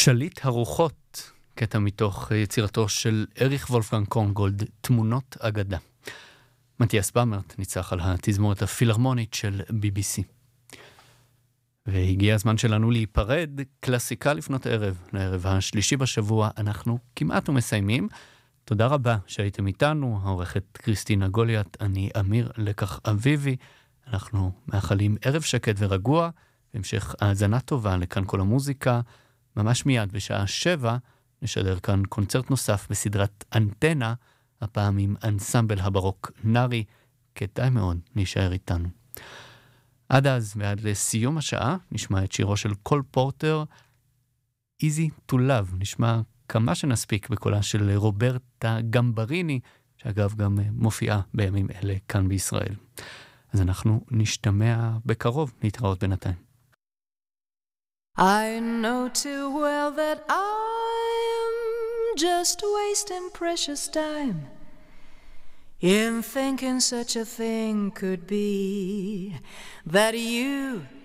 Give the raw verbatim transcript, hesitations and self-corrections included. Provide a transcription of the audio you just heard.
שליט הרוחות, קטע מתוך יצירתו של אריך וולפגנג קורנגולד, תמונות אגדה. מתיאס באמרט ניצח על התזמורת הפילהרמונית של בי בי סי. והגיע הזמן שלנו להיפרד, קלאסיקה לפנות ערב, לערב השלישי בשבוע, אנחנו כמעט ומסיימים. תודה רבה שהייתם איתנו, העורכת קריסטינה גוליית, אני אמיר לקח אביבי, אנחנו מאחלים ערב שקט ורגוע, המשך האזנה טובה לכאן כל המוזיקה, ממש מיד בשעה שבע נשדר כאן קונצרט נוסף בסדרת אנטנה, הפעם עם אנסמבל הברוק נארי, כדאי מאוד להישאר איתנו. עד אז ועד לסיום השעה נשמע את שירו של קול פורטר, Easy to Love, נשמע כמה שנספיק בקולה של רוברטה גמבריני, שאגב גם מופיעה בימים אלה כאן בישראל. אז אנחנו נשתמע בקרוב, להתראות בינתיים. I know too well that I am just wasting precious time in thinking such a thing could be, that you